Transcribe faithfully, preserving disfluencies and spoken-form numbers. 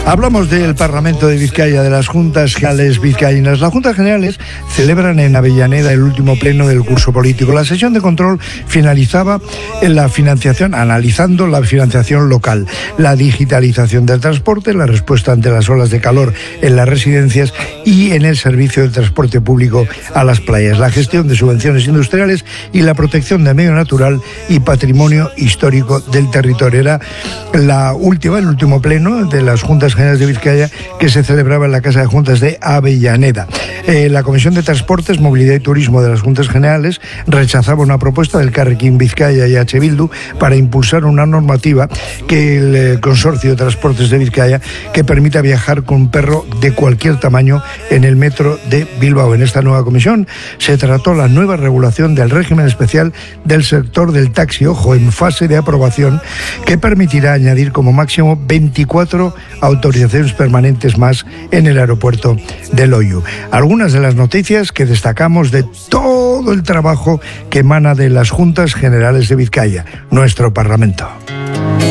Hablamos del Parlamento de Vizcaya, de las Juntas Generales vizcaínas. Las Juntas Generales celebran en Avellaneda el último pleno del curso político. La sesión de control finalizaba en la financiación, analizando la financiación local, la digitalización del transporte, la respuesta ante las olas de calor en las residencias y en el servicio de transporte público a las playas, la gestión de subvenciones industriales y la protección del medio natural y patrimonio histórico del territorio. Era la última, el último pleno de las Juntas Generales de Vizcaya que se celebraba en la Casa de Juntas de Avellaneda. Eh, la Comisión de Transportes, Movilidad y Turismo de las Juntas Generales rechazaba una propuesta del Carrequín Vizcaya y H. Bildu para impulsar una normativa que el eh, Consorcio de Transportes de Vizcaya que permita viajar con un perro de cualquier tamaño en el metro de Bilbao. En esta nueva comisión se trató la nueva regulación del régimen especial del sector del taxi, ojo, en fase de aprobación, que permitirá añadir como máximo veinticuatro autorizaciones permanentes más en el aeropuerto de Loiu. Algunas de las noticias que destacamos de todo el trabajo que emana de las Juntas Generales de Vizcaya, nuestro Parlamento.